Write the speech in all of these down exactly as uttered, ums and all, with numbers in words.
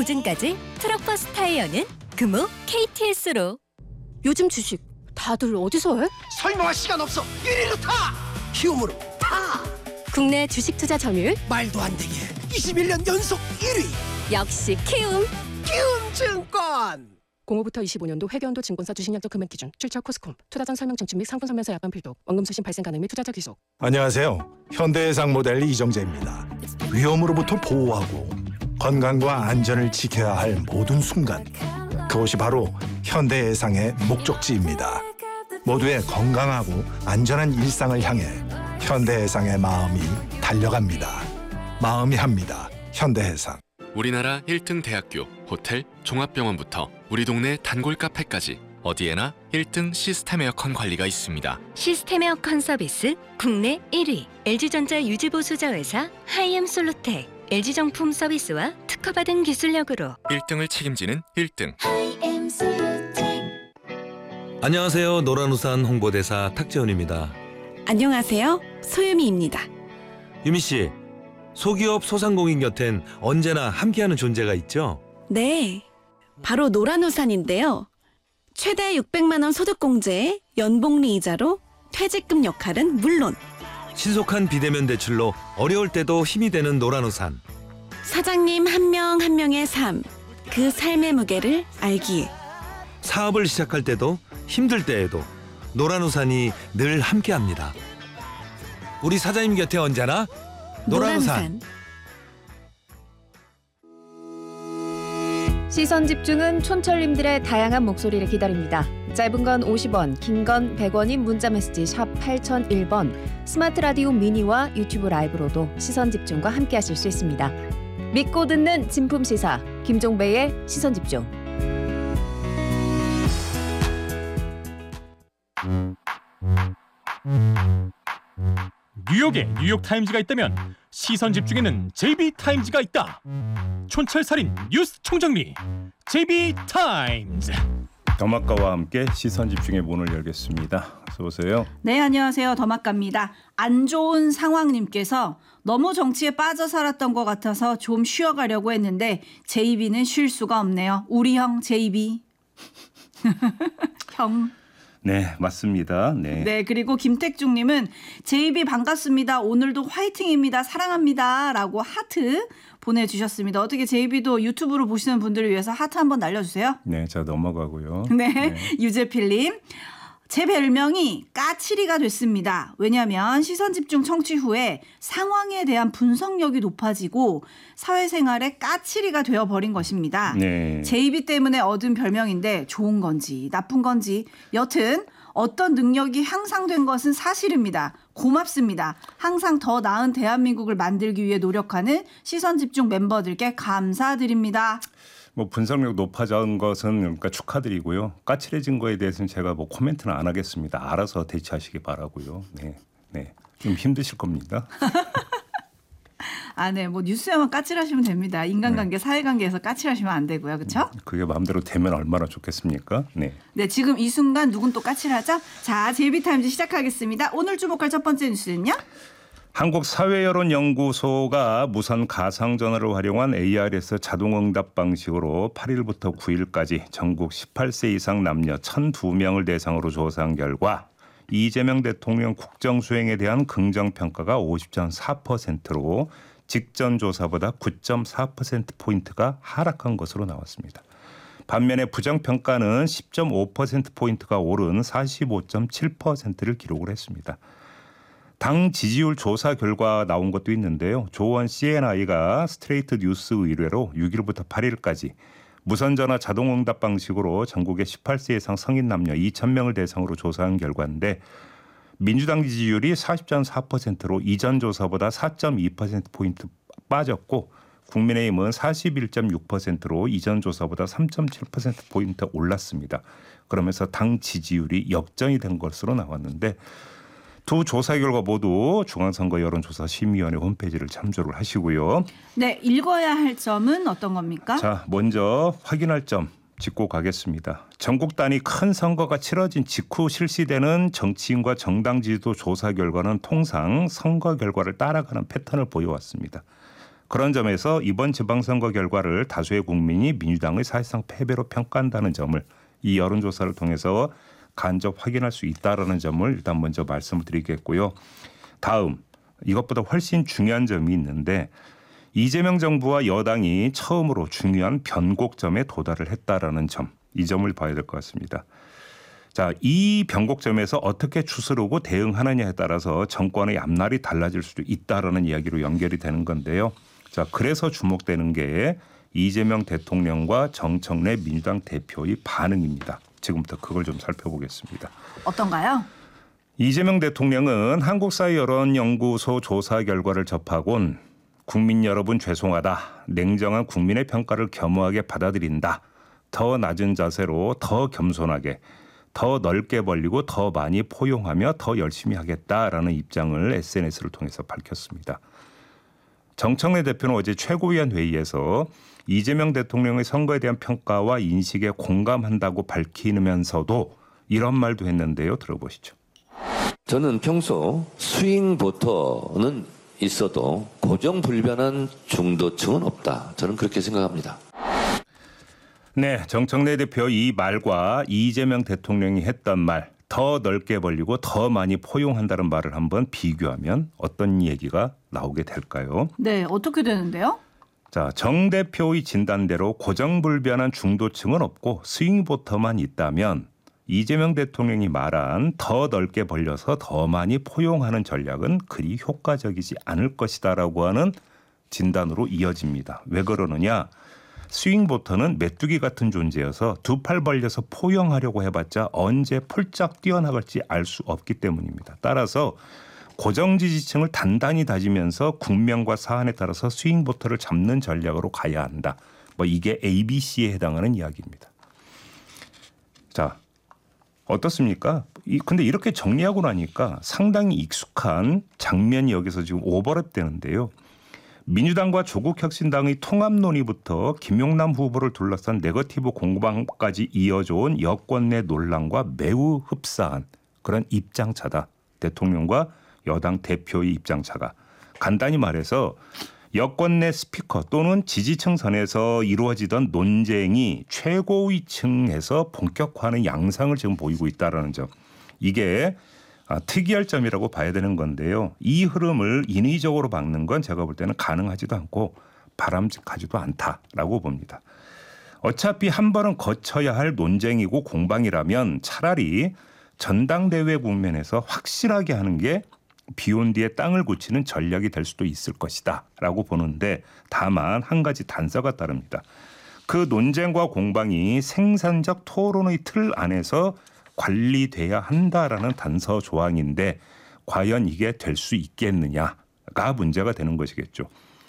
보증까지 트럭버스 타이어는 금호 케이티에스로. 요즘 주식 다들 어디서 해? 설명할 시간 없어. 일 위로 타. 키움으로 타. 국내 주식 투자 점유율 말도 안 되게 이십일 년 연속 일 위. 역시 키움. 키움증권. 공오부터 이십오 년도 회계연도 증권사 주식약정 금액 기준 출처 코스콤 투자 전 설명 청취 및 상품 설명서 약관 필독 원금 수신 발생 가능 및 투자자 귀속. 안녕하세요. 현대해상 모델 이정재입니다. 위험으로부터 보호하고 건강과 안전을 지켜야 할 모든 순간, 그것이 바로 현대해상의 목적지입니다. 모두의 건강하고 안전한 일상을 향해 현대해상의 마음이 달려갑니다. 마음이 합니다. 현대해상. 우리나라 일 등 대학교, 호텔, 종합병원부터 우리 동네 단골 카페까지 어디에나 일 등 시스템 에어컨 관리가 있습니다. 시스템 에어컨 서비스 국내 일 위. 엘지전자 유지보수자 회사 하이엠솔루텍. 엘지정품 서비스와 특허받은 기술력으로 일 등을 책임지는 일 등. 안녕하세요. 노란우산 홍보대사 탁재훈입니다. 안녕하세요. 소유미입니다. 유미씨, 소기업 소상공인 곁엔 언제나 함께하는 존재가 있죠? 네, 바로 노란우산인데요. 최대 육백만 원 소득공제에 연복리 이자로 퇴직금 역할은 물론 신속한 비대면 대출로 어려울 때도 힘이 되는 노란우산. 사장님 한 명 한 명의 삶, 그 삶의 무게를 알기에 사업을 시작할 때도 힘들 때에도 노란우산이 늘 함께합니다. 우리 사장님 곁에 언제나 노란우산. 시선 집중은 촌철님들의 다양한 목소리를 기다립니다. 짧은 건 오십 원, 긴 건 백 원인 문자메시지 샵 팔공공일 번, 스마트 라디오 미니와 유튜브 라이브로도 시선 집중과 함께하실 수 있습니다. 믿고 듣는 진품 시사, 김종배의 시선 집중. 뉴욕에 뉴욕타임즈가 있다면 시선 집중에는 제이비타임즈가 있다. 촌철살인 뉴스 총정리 제이비타임즈. 더마카와 함께 시선 집중의 문을 열겠습니다. 어서 오세요. 네, 안녕하세요. 더마카입니다. 안 좋은 상황님께서 너무 정치에 빠져 살았던 것 같아서 좀 쉬어가려고 했는데 제이비는 쉴 수가 없네요. 우리 형 제이비. 형. 네, 맞습니다. 네. 네, 그리고 김택중님은 제이비 반갑습니다. 오늘도 화이팅입니다. 사랑합니다. 라고 하트 보내주셨습니다. 어떻게 제이비도 유튜브로 보시는 분들을 위해서 하트 한번 날려주세요. 네, 제가 넘어가고요. 네, 네. 유재필님. 제 별명이 까칠이가 됐습니다. 왜냐하면 시선집중 청취 후에 상황에 대한 분석력이 높아지고 사회생활에 까칠이가 되어버린 것입니다. 네. 제이비 때문에 얻은 별명인데 좋은 건지 나쁜 건지 여튼 어떤 능력이 향상된 것은 사실입니다. 고맙습니다. 항상 더 나은 대한민국을 만들기 위해 노력하는 시선집중 멤버들께 감사드립니다. 뭐 분석력 높아진 것은 그러니까 축하드리고요. 까칠해진 거에 대해서는 제가 뭐 코멘트는 안 하겠습니다. 알아서 대처하시기 바라고요. 네, 네, 좀 힘드실 겁니다. 아, 네, 뭐 뉴스에만 까칠하시면 됩니다. 인간관계, 네. 사회관계에서 까칠하시면 안 되고요, 그렇죠? 그게 마음대로 되면 얼마나 좋겠습니까? 네. 네, 지금 이 순간 누군 또 까칠하죠? 자, 제이비타임즈 시작하겠습니다. 오늘 주목할 첫 번째 뉴스는요? 한국사회여론연구소가 무선 가상전화를 활용한 에이아르에스 자동응답 방식으로 팔 일부터 구 일까지 전국 십팔 세 이상 남녀 천이 명을 대상으로 조사한 결과 이재명 대통령 국정수행에 대한 긍정평가가 오십 점 사 퍼센트로 직전 조사보다 구 점 사 퍼센트포인트가 하락한 것으로 나왔습니다. 반면에 부정평가는 십 점 오 퍼센트포인트가 오른 사십오 점 칠 퍼센트를 기록을 했습니다. 당 지지율 조사 결과 나온 것도 있는데요. 조원 씨엔아이가 스트레이트 뉴스 의뢰로 육 일부터 팔 일까지 무선전화 자동응답 방식으로 전국의 십팔 세 이상 성인 남녀 이천 명을 대상으로 조사한 결과인데 민주당 지지율이 사십 점 사 퍼센트로 이전 조사보다 사 점 이 퍼센트포인트 빠졌고 국민의힘은 사십일 점 육 퍼센트로 이전 조사보다 삼 점 칠 퍼센트포인트 올랐습니다. 그러면서 당 지지율이 역전이 된 것으로 나왔는데 두 조사 결과 모두 중앙선거 여론조사심의위원회 홈페이지를 참조를 하시고요. 네, 읽어야 할 점은 어떤 겁니까? 자, 먼저 확인할 점 짚고 가겠습니다. 전국 단위 큰 선거가 치러진 직후 실시되는 정치인과 정당 지지도 조사 결과는 통상 선거 결과를 따라가는 패턴을 보여왔습니다. 그런 점에서 이번 지방선거 결과를 다수의 국민이 민주당의 사실상 패배로 평가한다는 점을 이 여론조사를 통해서 간접 확인할 수 있다라는 점을 일단 먼저 말씀을 드리겠고요. 다음 이것보다 훨씬 중요한 점이 있는데 이재명 정부와 여당이 처음으로 중요한 변곡점에 도달을 했다라는 점, 이 점을 봐야 될 것 같습니다. 자, 이 변곡점에서 어떻게 추스르고 대응하느냐에 따라서 정권의 앞날이 달라질 수도 있다라는 이야기로 연결이 되는 건데요. 자, 그래서 주목되는 게 이재명 대통령과 정청래 민주당 대표의 반응입니다. 지금부터 그걸 좀 살펴보겠습니다. 어떤가요? 이재명 대통령은 한국사회여론연구소 조사 결과를 접하곤 국민 여러분 죄송하다. 냉정한 국민의 평가를 겸허하게 받아들인다. 더 낮은 자세로 더 겸손하게 더 넓게 벌리고 더 많이 포용하며 더 열심히 하겠다라는 입장을 에스엔에스를 통해서 밝혔습니다. 정청래 대표는 어제 최고위원 회의에서 이재명 대통령의 선거에 대한 평가와 인식에 공감한다고 밝히면서도 이런 말도 했는데요. 들어보시죠. 저는 평소 스윙 보터는 있어도 고정불변한 중도층은 없다. 저는 그렇게 생각합니다. 네, 정청래 대표 이 말과 이재명 대통령이 했던 말, 더 넓게 벌리고 더 많이 포용한다는 말을 한번 비교하면 어떤 얘기가 나오게 될까요? 네, 어떻게 되는데요? 자, 정 대표의 진단대로 고정불변한 중도층은 없고 스윙보터만 있다면 이재명 대통령이 말한 더 넓게 벌려서 더 많이 포용하는 전략은 그리 효과적이지 않을 것이다라고 하는 진단으로 이어집니다. 왜 그러느냐? 스윙보터는 메뚜기 같은 존재여서 두 팔 벌려서 포용하려고 해봤자 언제 폴짝 뛰어나갈지 알 수 없기 때문입니다. 따라서 고정 지지층을 단단히 다지면서 국면과 사안에 따라서 스윙보터를 잡는 전략으로 가야 한다. 뭐 이게 에이비씨에 해당하는 이야기입니다. 자, 어떻습니까? 이, 근데 이렇게 정리하고 나니까 상당히 익숙한 장면이 여기서 지금 오버랩 되는데요. 민주당과 조국혁신당의 통합 논의부터 김용남 후보를 둘러싼 네거티브 공방까지 이어져온 여권 내 논란과 매우 흡사한 그런 입장차다. 대통령과 여당 대표의 입장차가. 간단히 말해서 여권 내 스피커 또는 지지층 선에서 이루어지던 논쟁이 최고위층에서 본격화하는 양상을 지금 보이고 있다는 점. 이게 특이할 점이라고 봐야 되는 건데요. 이 흐름을 인위적으로 막는 건 제가 볼 때는 가능하지도 않고 바람직하지도 않다라고 봅니다. 어차피 한 번은 거쳐야 할 논쟁이고 공방이라면 차라리 전당대회 국면에서 확실하게 하는 게 비온 뒤에 땅을 굳히는 전략이 될 수도 있을 것이다 라고 보는데 다만 한 가지 단서가 따릅니다. 그 논쟁과 공방이 생산적 토론의 틀 안에서 관리돼야 한다라는 단서 조항인데 과연 이게 될 수 있겠느냐가 문제가 되는 것이겠죠.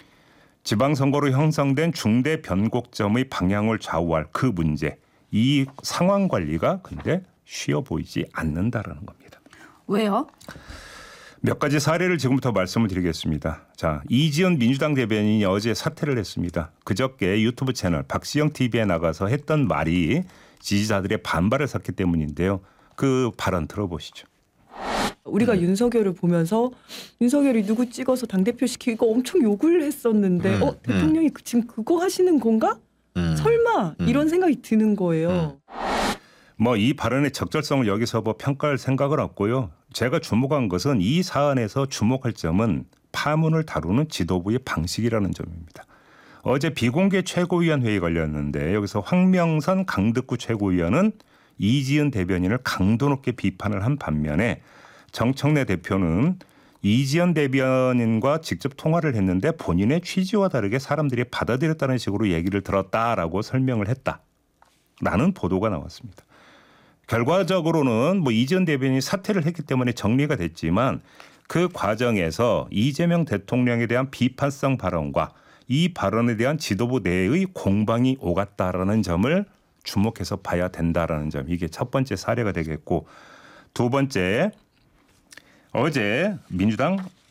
지방선거로 형성된 중대 변곡점의 방향을 좌우할 그 문제, 이 상황 관리가 근데 쉬워 보이지 않는다라는 겁니다. 왜요? 몇 가지 사례를 지금부터 말씀을 드리겠습니다. 자, 이지은 민주당 대변인이 어제 사퇴를 했습니다. 그저께 유튜브 채널 박시영 티비에 나가서 했던 말이 지지자들의 반발을 샀기 때문인데요. 그 발언 들어보시죠. 우리가 음. 윤석열을 보면서 윤석열이 누구 찍어서 당대표 시키고 엄청 욕을 했었는데 음. 어 대통령이 그, 지금 그거 하시는 건가? 음. 설마 음. 이런 생각이 드는 거예요. 음. 뭐 이 발언의 적절성을 여기서 뭐 평가할 생각은 없고요. 제가 주목한 것은 이 사안에서 주목할 점은 파문을 다루는 지도부의 방식이라는 점입니다. 어제 비공개 최고위원 회의 걸렸는데 여기서 황명선 강득구 최고위원은 이지은 대변인을 강도 높게 비판을 한 반면에 정청래 대표는 이지은 대변인과 직접 통화를 했는데 본인의 취지와 다르게 사람들이 받아들였다는 식으로 얘기를 들었다라고 설명을 했다라는 보도가 나왔습니다. 결과적으로는 뭐 이지은 대변인이 사퇴를 했기 때문에 정리가 됐지만 그 과정에서 이재명 대통령에 대한 비판성 발언과 이 발언에 대한 지도부 내의 공방이 오갔다라는 점을 주목해서 봐야 된다라는 점. 이게 첫 번째 사례가 되겠고 두 번째 어제 민주당